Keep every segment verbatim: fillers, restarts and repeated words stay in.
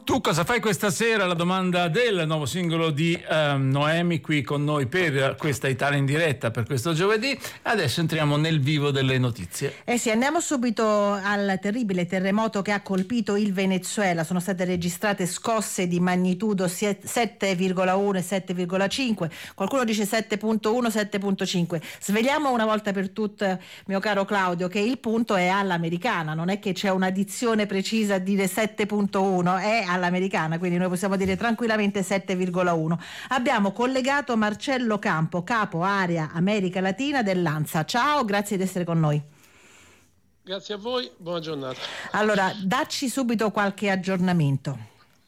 Tu cosa fai questa sera? La domanda del nuovo singolo di um, Noemi qui con noi per questa Italia in diretta per questo giovedì. Adesso entriamo nel vivo delle notizie. Eh sì, andiamo subito al terribile terremoto che ha colpito il Venezuela. Sono state registrate scosse di magnitudo sette virgola uno e sette virgola cinque, qualcuno dice sette virgola uno, sette virgola cinque. Svegliamo una volta per tutte, mio caro Claudio, che il punto è all'americana, non è che c'è una dizione precisa a dire sette virgola uno, è all'americana, quindi noi possiamo dire tranquillamente sette virgola uno. Abbiamo collegato Marcello Campo, capo area America Latina dell'ANSA. Ciao, grazie di essere con noi. Grazie a voi, buona giornata. Allora, dacci subito qualche aggiornamento.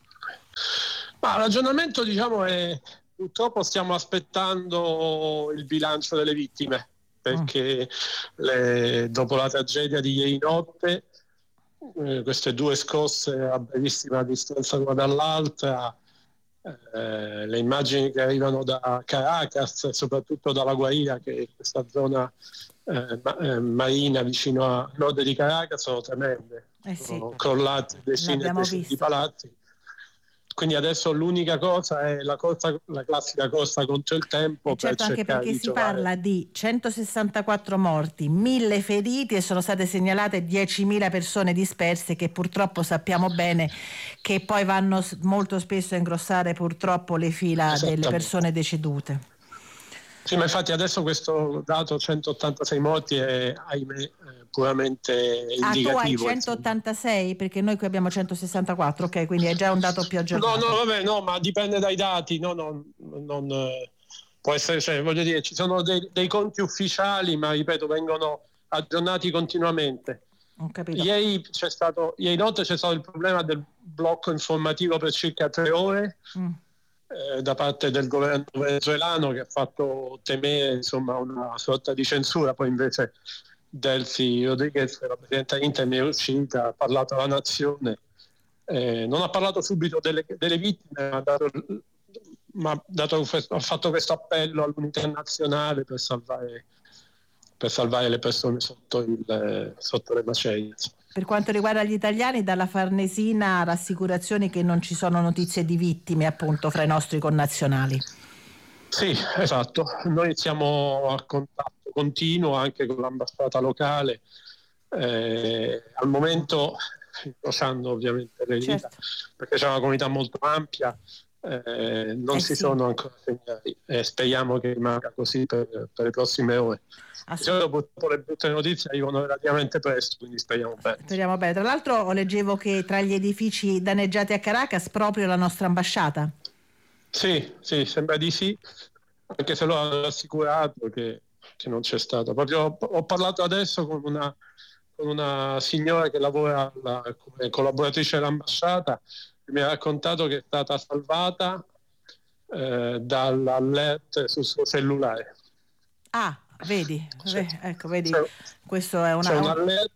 Ma l'aggiornamento, diciamo, è purtroppo stiamo aspettando il bilancio delle vittime, perché mm. le, dopo la tragedia di ieri notte, eh, queste due scosse a brevissima distanza l'una dall'altra, eh, le immagini che arrivano da Caracas e soprattutto dalla Guaira, che è questa zona eh, ma, eh, marina vicino a nord di Caracas, sono tremende. Eh sì. Sono crollati decine e decine di palazzi. Quindi adesso l'unica cosa è la, corsa, la classica corsa contro il tempo. E certo, per anche perché si trovare... parla di centosessantaquattro morti, mille feriti e sono state segnalate diecimila persone disperse, che purtroppo sappiamo bene che poi vanno molto spesso a ingrossare purtroppo le fila delle persone decedute. Sì, ma infatti adesso questo dato centottantasei morti è, ahimè, puramente indicativo. Ah, tu hai centottantasei? Insomma. Perché noi qui abbiamo centosessantaquattro, ok, quindi è già un dato più aggiornato. No, no, vabbè, no, ma dipende dai dati, no, no, non eh, può essere, cioè, voglio dire, ci sono dei, dei conti ufficiali, ma ripeto, vengono aggiornati continuamente. Ho capito. Ieri c'è stato, ieri notte c'è stato il problema del blocco informativo per circa tre ore. Mm. Eh, da parte del governo venezuelano, che ha fatto temere, insomma, una sorta di censura. Poi invece Delcy Rodriguez, la presidenta Inter, è uscita, ha parlato alla nazione, eh, non ha parlato subito delle, delle vittime, ma ha, dato, ma ha, dato, ha fatto questo appello all'unità nazionale per salvare, per salvare le persone sotto, il, sotto le macerie. Per quanto riguarda gli italiani, dalla Farnesina rassicurazioni che non ci sono notizie di vittime, appunto, fra i nostri connazionali. Sì, esatto. Noi siamo a contatto continuo anche con l'ambasciata locale. Eh, al momento, incrociando ovviamente le dita, certo, perché c'è una comunità molto ampia, eh, non eh si sì. sono ancora segnali e speriamo che rimanga così per, per le prossime ore. Purtroppo le brutte notizie arrivano relativamente presto, quindi speriamo bene. Speriamo bene. Tra l'altro leggevo che tra gli edifici danneggiati a Caracas proprio la nostra ambasciata. Sì, sì, sembra di sì, anche se lo hanno assicurato che, che non c'è stato. Proprio ho parlato adesso con una, con una signora che lavora la, come collaboratrice dell'ambasciata, che mi ha raccontato che è stata salvata eh, dall'alert sul suo cellulare. Ah, vedi, C'è, ecco, vedi, c'è, questo è una... C'è un alert.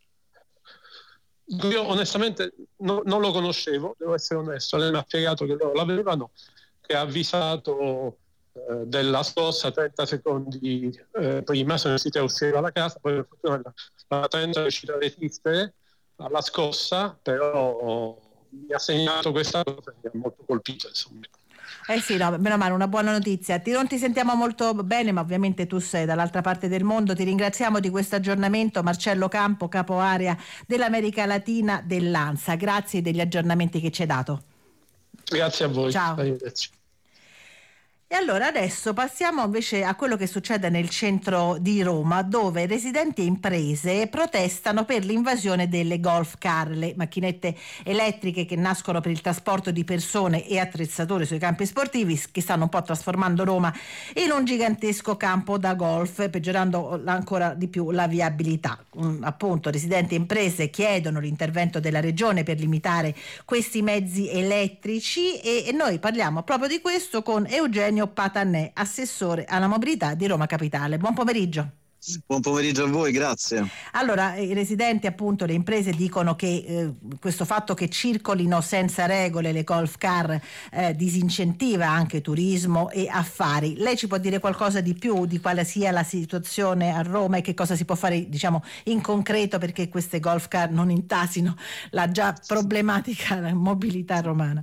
Io onestamente no, non lo conoscevo, devo essere onesto. Lei mi ha spiegato che loro l'avevano, che ha avvisato eh, della scossa trenta secondi eh, prima, sono riusciti a uscire dalla casa, poi per fortuna la, la trenta è riuscita a resistere alla scossa, però mi ha segnato questa cosa che mi ha molto colpito, insomma. Eh sì, no, meno male, una buona notizia. Ti, non ti sentiamo molto bene, ma ovviamente tu sei dall'altra parte del mondo. Ti ringraziamo di questo aggiornamento, Marcello Campo, capo area dell'America Latina dell'ANSA. Grazie degli aggiornamenti che ci hai dato. Grazie a voi. Ciao. Arrivederci. E allora adesso passiamo invece a quello che succede nel centro di Roma, dove residenti e imprese protestano per l'invasione delle golf car, le macchinette elettriche che nascono per il trasporto di persone e attrezzature sui campi sportivi, che stanno un po' trasformando Roma in un gigantesco campo da golf, peggiorando ancora di più la viabilità. Um, appunto, residenti e imprese chiedono l'intervento della regione per limitare questi mezzi elettrici e, e noi parliamo proprio di questo con Eugenio Patanè, assessore alla mobilità di Roma Capitale. Buon pomeriggio. Buon pomeriggio a voi, grazie. Allora, i residenti, appunto, le imprese dicono che eh, questo fatto che circolino senza regole le golf car eh, disincentiva anche turismo e affari. Lei ci può dire qualcosa di più di quale sia la situazione a Roma e che cosa si può fare, diciamo, in concreto perché queste golf car non intasino la già problematica mobilità romana?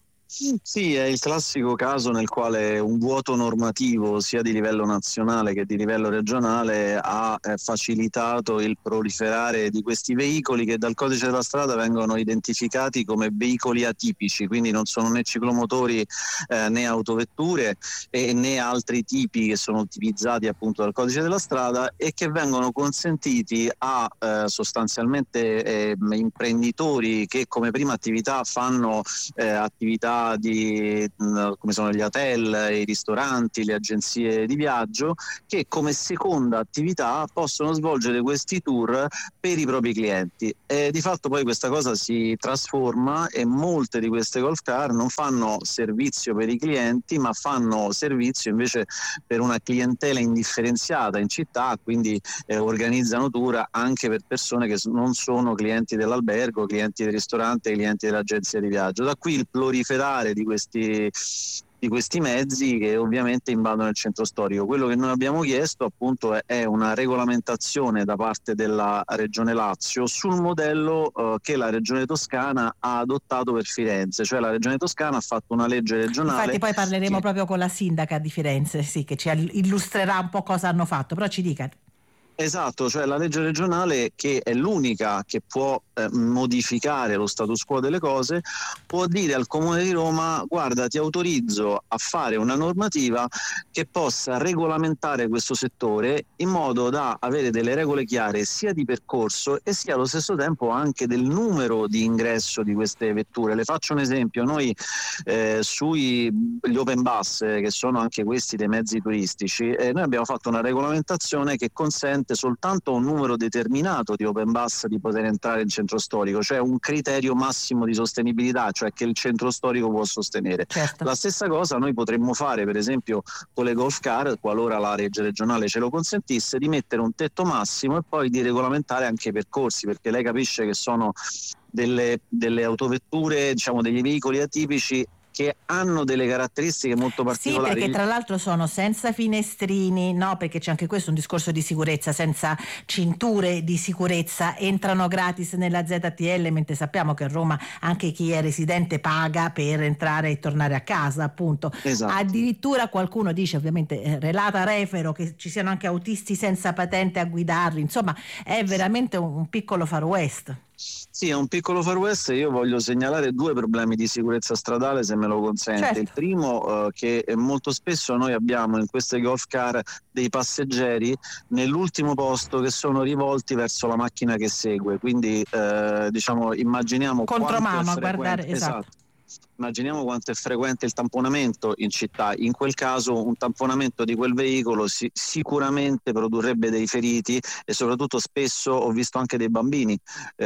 Sì, è il classico caso nel quale un vuoto normativo sia di livello nazionale che di livello regionale ha eh, facilitato il proliferare di questi veicoli che dal codice della strada vengono identificati come veicoli atipici, quindi non sono né ciclomotori eh, né autovetture e né altri tipi che sono tipizzati appunto dal codice della strada e che vengono consentiti a eh, sostanzialmente eh, imprenditori che come prima attività fanno eh, attività di come sono gli hotel, i ristoranti, le agenzie di viaggio, che come seconda attività possono svolgere questi tour per i propri clienti e di fatto poi questa cosa si trasforma e molte di queste golf car non fanno servizio per i clienti ma fanno servizio invece per una clientela indifferenziata in città, quindi eh, organizzano tour anche per persone che non sono clienti dell'albergo, clienti del ristorante, clienti dell'agenzia di viaggio. Da qui il proliferare di questi di questi mezzi che ovviamente invadono il centro storico. Quello che noi abbiamo chiesto appunto è una regolamentazione da parte della Regione Lazio sul modello eh, che la Regione Toscana ha adottato per Firenze, cioè la Regione Toscana ha fatto una legge regionale. Infatti poi parleremo che... proprio con la sindaca di Firenze, sì, che ci illustrerà un po' cosa hanno fatto, però ci dica. Esatto, cioè la legge regionale, che è l'unica che può eh, modificare lo status quo delle cose, può dire al Comune di Roma: guarda, ti autorizzo a fare una normativa che possa regolamentare questo settore in modo da avere delle regole chiare sia di percorso e sia allo stesso tempo anche del numero di ingresso di queste vetture. Le faccio un esempio: noi eh, sui gli open bus, eh, che sono anche questi dei mezzi turistici, eh, noi abbiamo fatto una regolamentazione che consente soltanto a un numero determinato di open bus di poter entrare in centro storico, cioè un criterio massimo di sostenibilità, cioè che il centro storico può sostenere. Certo. La stessa cosa noi potremmo fare per esempio con le golf car, qualora la legge regionale ce lo consentisse, di mettere un tetto massimo e poi di regolamentare anche i percorsi, perché lei capisce che sono delle, delle autovetture, diciamo degli veicoli atipici che hanno delle caratteristiche molto particolari. Sì, perché tra l'altro sono senza finestrini, no? Perché c'è anche questo un discorso di sicurezza, senza cinture di sicurezza, entrano gratis nella Z T L, mentre sappiamo che a Roma anche chi è residente paga per entrare e tornare a casa, appunto. Esatto. Addirittura qualcuno dice, ovviamente eh, relata refero, che ci siano anche autisti senza patente a guidarli, insomma è veramente un, un piccolo far west. Sì, è un piccolo far west. Io voglio segnalare due problemi di sicurezza stradale, se me lo consente. Certo. Il primo, eh, che molto spesso noi abbiamo in queste golf car dei passeggeri nell'ultimo posto che sono rivolti verso la macchina che segue, quindi eh, diciamo immaginiamo contromano a frequente... guardare, esatto. esatto. Immaginiamo quanto è frequente il tamponamento in città. In quel caso un tamponamento di quel veicolo si, sicuramente produrrebbe dei feriti e soprattutto spesso ho visto anche dei bambini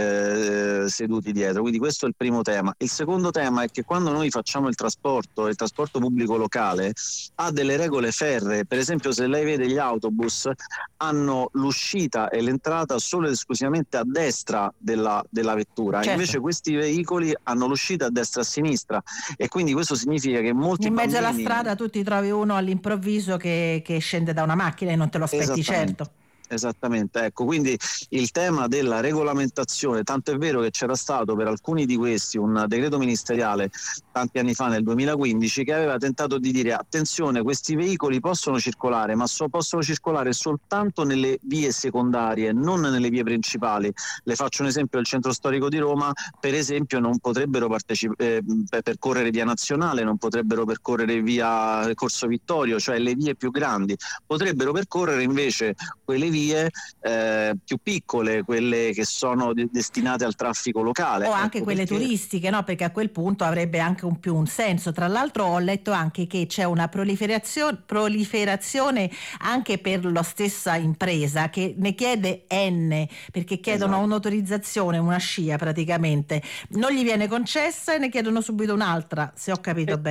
eh, seduti dietro, quindi questo è il primo tema. Il secondo tema è che quando noi facciamo il trasporto, il trasporto pubblico locale ha delle regole ferree. Per esempio, se lei vede gli autobus hanno l'uscita e l'entrata solo ed esclusivamente a destra della, della vettura. Certo. Invece questi veicoli hanno l'uscita a destra e a sinistra, e quindi questo significa che molti in mezzo bambini... alla strada tu ti trovi uno all'improvviso che, che scende da una macchina e non te lo aspetti, certo. Esattamente, ecco, quindi il tema della regolamentazione, tanto è vero che c'era stato per alcuni di questi un decreto ministeriale tanti anni fa, nel duemilaquindici, che aveva tentato di dire: attenzione, questi veicoli possono circolare, ma so, possono circolare soltanto nelle vie secondarie, non nelle vie principali. Le faccio un esempio: il centro storico di Roma, per esempio, non potrebbero partecip- eh, percorrere via Nazionale, non potrebbero percorrere via Corso Vittorio, cioè le vie più grandi, potrebbero percorrere invece quelle vie vie eh, più piccole, quelle che sono de- destinate al traffico locale. O anche ecco, quelle perché... turistiche, no? Perché a quel punto avrebbe anche un più un senso. Tra l'altro ho letto anche che c'è una proliferazione, proliferazione anche per la stessa impresa che ne chiede N, perché chiedono esatto. un'autorizzazione, una scia praticamente. Non gli viene concessa e ne chiedono subito un'altra, se ho capito eh... bene.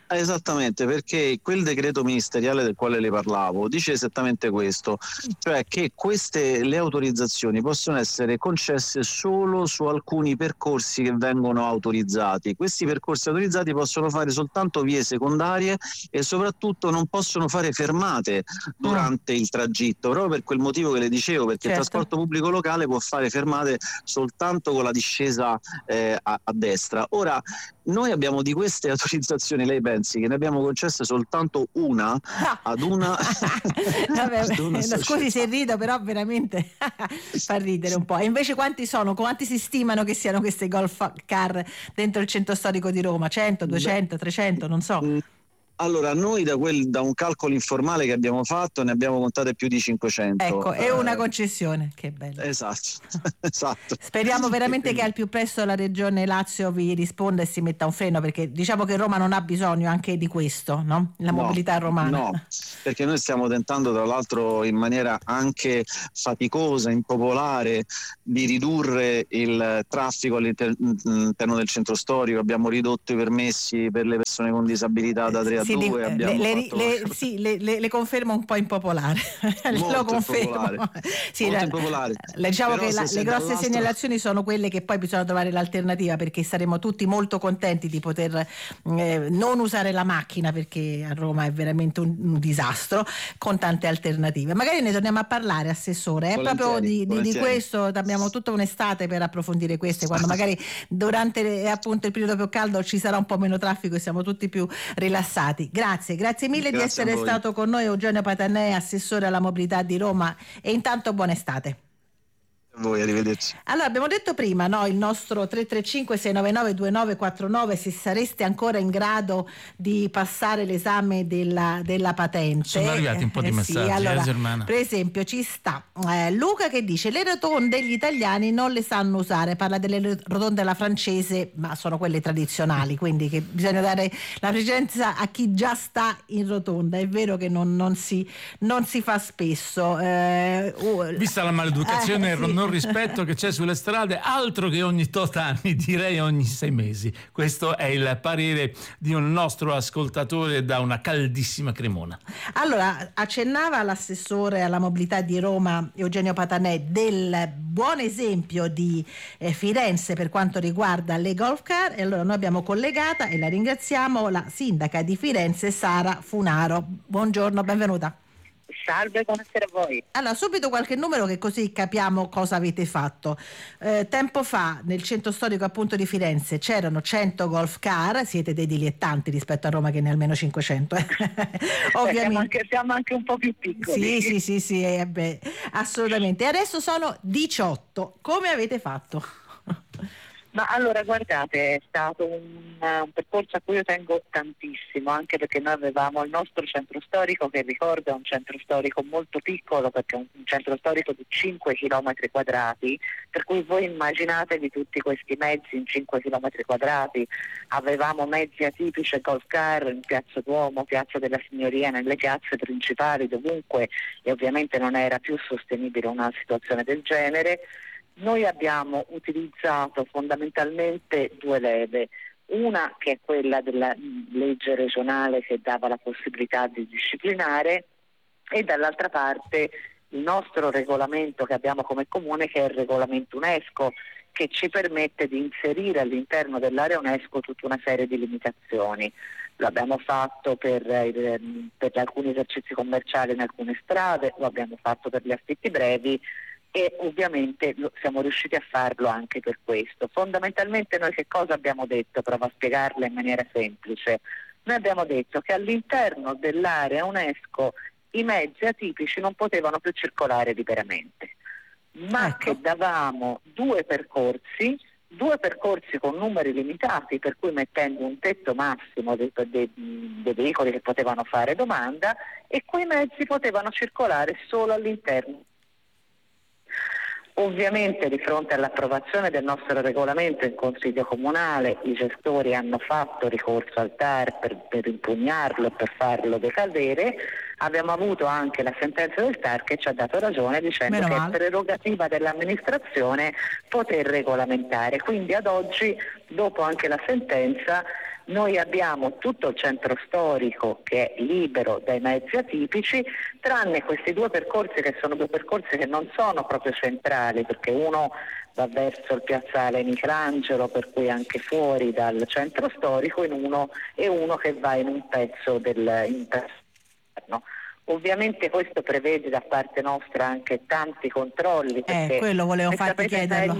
Esattamente, perché quel decreto ministeriale del quale le parlavo dice esattamente questo, cioè che queste le autorizzazioni possono essere concesse solo su alcuni percorsi che vengono autorizzati. Questi percorsi autorizzati possono fare soltanto vie secondarie e soprattutto non possono fare fermate durante mm. il tragitto, proprio per quel motivo che le dicevo, perché certo. il trasporto pubblico locale può fare fermate soltanto con la discesa eh, a, a destra. Ora, noi abbiamo di queste autorizzazioni, lei pensi che ne abbiamo concesse soltanto una ad una, Vabbè, ad una scusi se rido, però veramente fa ridere un po'. E invece quanti sono, quanti si stimano che siano queste golf car dentro il centro storico di Roma? cento, duecento, trecento, non so. Allora, noi da, quel, da un calcolo informale che abbiamo fatto ne abbiamo contate più di cinquecento. Ecco, è una concessione, che bello. Esatto, esatto. Speriamo veramente che al più presto la Regione Lazio vi risponda e si metta un freno, perché diciamo che Roma non ha bisogno anche di questo, no? La no, mobilità romana. No, perché noi stiamo tentando, tra l'altro in maniera anche faticosa, impopolare, di ridurre il traffico all'interno del centro storico. Abbiamo ridotto i permessi per le persone con disabilità da tre a Sì, due, le, le, le, sì, le, le, le confermo un po' impopolare. Lo confermo. Impopolare. Sì, Molto la, impopolare. Diciamo Però che la, le grosse segnalazioni sono quelle che poi bisogna trovare l'alternativa, perché saremo tutti molto contenti di poter eh, non usare la macchina, perché a Roma è veramente un, un disastro, con tante alternative. Magari ne torniamo a parlare, Assessore, eh? proprio di, di, di questo abbiamo tutta un'estate per approfondire queste, quando magari durante appunto il periodo più caldo ci sarà un po' meno traffico e siamo tutti più rilassati. Grazie, grazie mille grazie di essere stato con noi, Eugenio Patanè, assessore alla mobilità di Roma, e intanto buona estate. A voi, arrivederci. Allora, abbiamo detto prima, no, il nostro tre tre cinque sei nove nove due nove quattro nove, se sareste ancora in grado di passare l'esame della, della patente. Sono arrivati un po' di eh, messaggi, sì, allora, eh, Germana. Per esempio ci sta eh, Luca che dice: le rotonde gli italiani non le sanno usare, parla delle rotonde alla francese, ma sono quelle tradizionali, quindi che bisogna dare la precedenza a chi già sta in rotonda. È vero che non, non, si, non si fa spesso. Eh, uh, Vista la maleducazione e eh, il sì. non rispetto che c'è sulle strade, altro che ogni tot anni, direi ogni sei mesi. Questo è il parere di un nostro ascoltatore da una caldissima Cremona. Allora, accennava l'assessore alla mobilità di Roma Eugenio Patanè del buon esempio di eh, Firenze per quanto riguarda le golf car, e allora noi abbiamo collegata, e la ringraziamo, la sindaca di Firenze Sara Funaro. Buongiorno, benvenuta. Salve, buonasera a voi. Allora, subito qualche numero che così capiamo cosa avete fatto. Eh, tempo fa nel centro storico appunto di Firenze c'erano cento golf car, siete dei dilettanti rispetto a Roma che ne ha almeno cinquecento. Eh. Ovviamente. Siamo anche, siamo anche un po' più piccoli. Sì, sì, sì, sì, eh, beh, assolutamente. E adesso sono diciotto. Come avete fatto? Ma allora, guardate, è stato un, un percorso a cui io tengo tantissimo, anche perché noi avevamo il nostro centro storico, che ricordo è un centro storico molto piccolo, perché è un, un centro storico di cinque chilometri quadrati, per cui voi immaginatevi tutti questi mezzi in cinque chilometri quadrati. Avevamo mezzi atipici e golf car in Piazza Duomo, Piazza della Signoria, nelle piazze principali, dovunque, e ovviamente non era più sostenibile una situazione del genere. Noi abbiamo utilizzato fondamentalmente due leve, una che è quella della legge regionale che dava la possibilità di disciplinare, e dall'altra parte il nostro regolamento che abbiamo come comune, che è il regolamento UNESCO, che ci permette di inserire all'interno dell'area UNESCO tutta una serie di limitazioni. Lo abbiamo fatto per, per alcuni esercizi commerciali in alcune strade, lo abbiamo fatto per gli affitti brevi, e ovviamente siamo riusciti a farlo anche per questo. Fondamentalmente noi che cosa abbiamo detto? Provo a spiegarla in maniera semplice. Noi abbiamo detto che all'interno dell'area UNESCO i mezzi atipici non potevano più circolare liberamente, ma ecco. che davamo due percorsi, due percorsi con numeri limitati, per cui mettendo un tetto massimo dei, dei, dei veicoli che potevano fare domanda, e quei mezzi potevano circolare solo all'interno. Ovviamente di fronte all'approvazione del nostro regolamento in Consiglio Comunale i gestori hanno fatto ricorso al T A R per, per impugnarlo e per farlo decadere. Abbiamo avuto anche la sentenza del T A R che ci ha dato ragione dicendo Meno che male. È prerogativa dell'amministrazione poter regolamentare. Quindi ad oggi, dopo anche la sentenza, Noi abbiamo tutto il centro storico che è libero dai mezzi atipici, tranne questi due percorsi che sono due percorsi che non sono proprio centrali, perché uno va verso il piazzale Michelangelo, per cui anche fuori dal centro storico, in uno, e uno che va in un pezzo del interno. Ovviamente questo prevede da parte nostra anche tanti controlli. Eh, quello volevo farti chiederlo,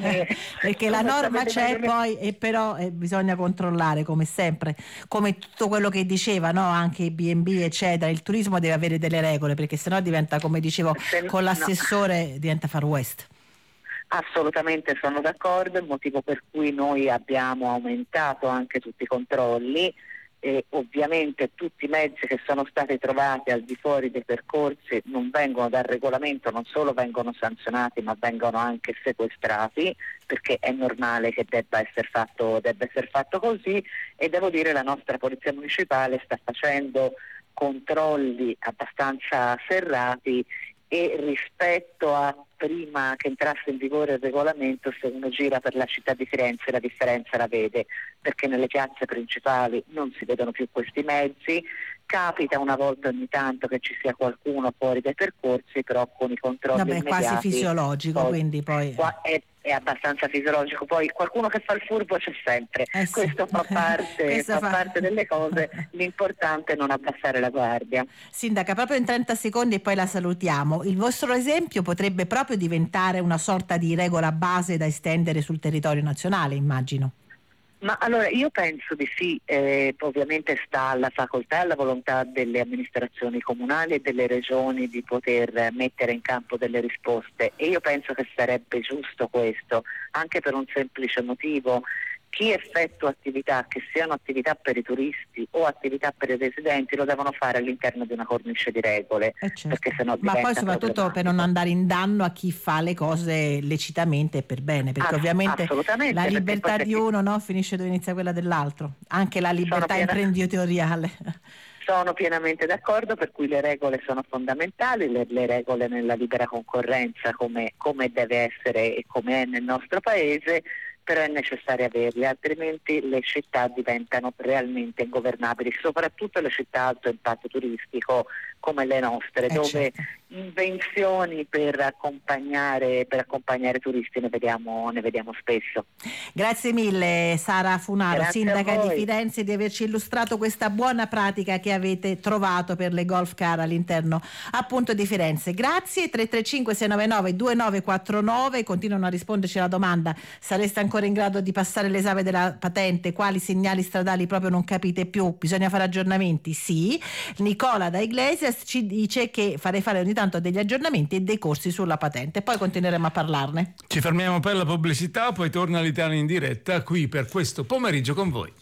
perché la norma c'è poi e però eh, bisogna controllare come sempre, come tutto quello che diceva, no? Anche i B and B eccetera, il turismo deve avere delle regole, perché sennò diventa, come dicevo Se, con l'assessore, no. diventa Far West. Assolutamente sono d'accordo, il motivo per cui noi abbiamo aumentato anche tutti i controlli. E ovviamente tutti i mezzi che sono stati trovati al di fuori dei percorsi non vengono dal regolamento, non solo vengono sanzionati ma vengono anche sequestrati, perché è normale che debba essere fatto, debba essere fatto così, e devo dire la nostra polizia municipale sta facendo controlli abbastanza serrati, e rispetto a prima che entrasse in vigore il regolamento, se uno gira per la città di Firenze la differenza la vede, perché nelle piazze principali non si vedono più questi mezzi. Capita una volta ogni tanto che ci sia qualcuno fuori dai percorsi, però con i controlli Vabbè, immediati. Vabbè, quasi fisiologico, poi, quindi poi... È, è abbastanza fisiologico, poi qualcuno che fa il furbo c'è sempre, eh sì. questo fa parte, questo fa, fa parte delle cose, l'importante è non abbassare la guardia. Sindaca, proprio in trenta secondi e poi la salutiamo, il vostro esempio potrebbe proprio diventare una sorta di regola base da estendere sul territorio nazionale, immagino. Ma allora io penso di sì, eh, ovviamente sta alla facoltà e alla volontà delle amministrazioni comunali e delle regioni di poter mettere in campo delle risposte, e io penso che sarebbe giusto questo, anche per un semplice motivo: chi effettua attività, che siano attività per i turisti o attività per i residenti, lo devono fare all'interno di una cornice di regole, eh certo. perché sennò ma poi soprattutto per non andare in danno a chi fa le cose lecitamente e per bene, perché Ass- ovviamente la libertà di uno, no, finisce dove inizia quella dell'altro, anche la libertà piena... imprenditoriale. Sono pienamente d'accordo, per cui le regole sono fondamentali, le, le regole nella libera concorrenza come, come deve essere e come è nel nostro paese, però è necessario averle, altrimenti le città diventano realmente ingovernabili, soprattutto le città a alto impatto turistico come le nostre, eh dove certo. invenzioni per accompagnare per accompagnare turisti ne vediamo, ne vediamo spesso. Grazie mille Sara Funaro, Grazie sindaca di Firenze, di averci illustrato questa buona pratica che avete trovato per le golf car all'interno appunto di Firenze. Grazie. Tre tre cinque sei nove nove due nove quattro nove, continuano a risponderci alla domanda: sareste ancora in grado di passare l'esame della patente? Quali segnali stradali proprio non capite più? Bisogna fare aggiornamenti? Sì. Nicola da Iglesias ci dice che farei fare ogni tanto degli aggiornamenti e dei corsi sulla patente, poi continueremo a parlarne. Ci fermiamo per la pubblicità, poi torna l'Italia in diretta qui per questo pomeriggio con voi.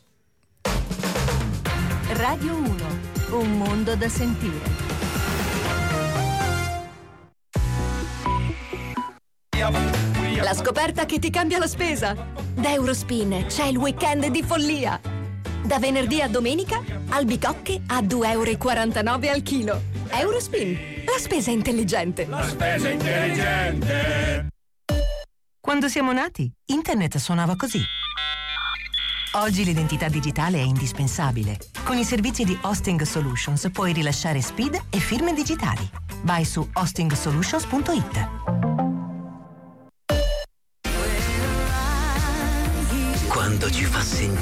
Radio uno, un mondo da sentire. La scoperta che ti cambia la spesa. Da Eurospin c'è il weekend di follia. Da venerdì a domenica, albicocche a due virgola quarantanove euro al chilo. Eurospin, la spesa intelligente. La spesa intelligente. Quando siamo nati, internet suonava così. Oggi l'identità digitale è indispensabile. Con i servizi di Hosting Solutions puoi rilasciare S P I D e firme digitali. Vai su hosting solutions punto it. Quando ci fa sentire